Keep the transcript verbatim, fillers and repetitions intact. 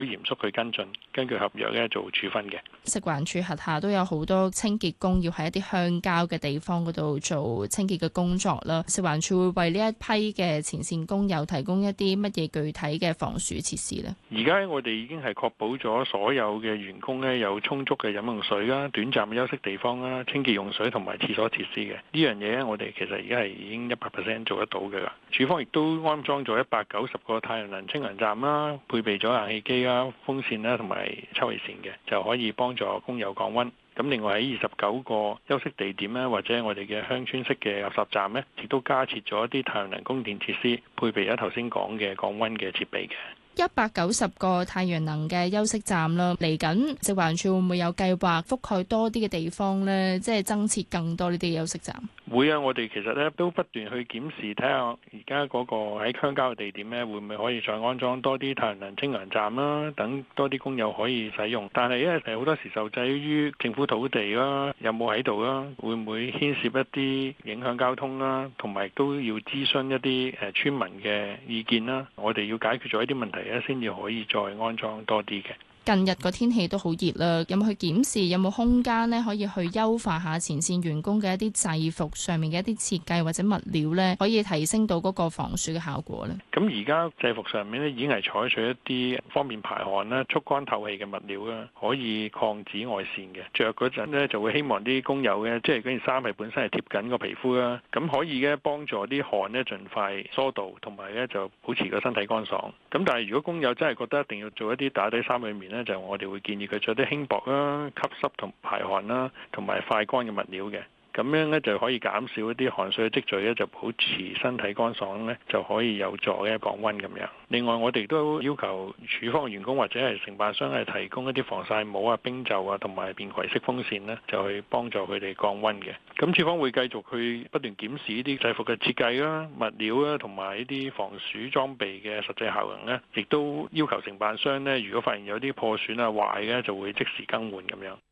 嚴肅去跟進，根據合約咧做處分嘅。 食環署轄下都有好多清潔工要喺一啲鄉郊嘅地方嗰度做清潔嘅工作啦。食環署會為呢一批嘅前線工友提供一啲乜嘢具體嘅防暑設施呢？ 而家我哋已經係確保咗所有嘅員工咧有充足嘅飲用水啦、短暫嘅休息地方啦、清潔用水同埋廁所設施嘅。呢樣嘢咧，我哋其實而家係已經一百 percent 做得到嘅啦。署方亦都安裝咗一百九十個太陽能清涼站啦，配備咗冷氣機啦、風扇啦同埋抽氣扇嘅，就可以幫助工友降溫。咁另外喺二十九個休息地點咧，或者我哋嘅鄉村式嘅垃圾站咧，亦都加設咗一啲太陽能供電設施，配備咗頭先講嘅降溫嘅設備嘅。 一百九十個太陽能嘅休息站啦，嚟緊食環署會唔會有計劃覆蓋多啲嘅地方呢？即係增設更多呢啲休息站。 會啊，我哋其實咧都不斷去檢視，睇下而家嗰個喺鄉郊嘅地點咧，會唔會可以再安裝多啲太陽能清涼站啦，等多啲工友可以使用。但係因為誒好多時受制於政府土地啦，有冇喺度啦，會唔會牽涉一啲影響交通啦，同埋都要諮詢一啲誒村民嘅意見啦。我哋要解決咗一啲問題咧，先至可以再安裝多啲嘅。 近日個天氣都好熱啦，有冇去檢視有冇空間咧，可以去優化下前線員工嘅一啲制服上面嘅一啲設計或者物料咧，可以提升到嗰個防暑嘅效果咧？ 咁而家制服上面咧已經係採取一啲方便排汗啦、速乾透氣嘅物料啦，可以抗紫外線嘅。着嗰陣咧就會希望啲工友嘅，即係嗰件衫係本身係貼緊個皮膚啦，咁可以咧幫助啲汗咧盡快疏導，同埋咧就保持個身體乾爽。咁但係如果工友真係覺得一定要做一啲打底衫裏面咧，就我哋會建議佢着啲輕薄啦、吸濕同排汗啦，同埋快乾嘅物料嘅。咁樣咧就可以減少一啲汗水嘅積聚咧，就保持身體乾爽咧，就可以有助嘅降溫咁樣。另外，我哋都要求處方嘅員工或者係承辦商係提供一啲防曬帽啊、冰袖啊，同埋便攜式風扇咧，就去幫助佢哋降溫嘅。咁處方會繼續去不斷檢視呢啲制服嘅設計啦、物料啦，同埋呢啲防暑裝備嘅實際效能咧，亦都要求承辦商咧，如果發現有啲破損啊、壞嘅，就會即時更換咁樣。